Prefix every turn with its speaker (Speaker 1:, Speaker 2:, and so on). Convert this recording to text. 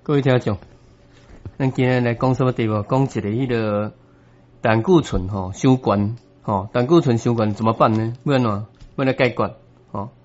Speaker 1: 各位听众，咱今日来讲什么题目？讲一个迄个胆固醇伤悬胆固醇伤悬怎么办呢？要安怎？要来解决